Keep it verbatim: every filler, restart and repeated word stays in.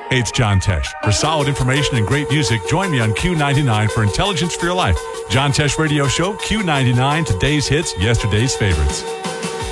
Hey, it's John Tesh. For solid information and great music, join me on Q ninety-nine for Intelligence for Your Life. John Tesh Radio Show, Q ninety-nine, today's hits, yesterday's favorites.